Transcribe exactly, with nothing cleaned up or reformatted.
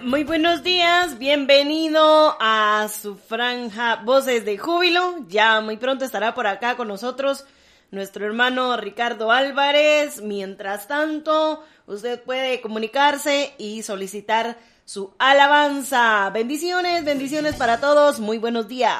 Muy buenos días, bienvenido a su franja Voces de Júbilo. Ya muy pronto estará por acá con nosotros nuestro hermano Ricardo Álvarez. Mientras tanto, usted puede comunicarse y solicitar su alabanza. Bendiciones, bendiciones para todos. Muy buenos días.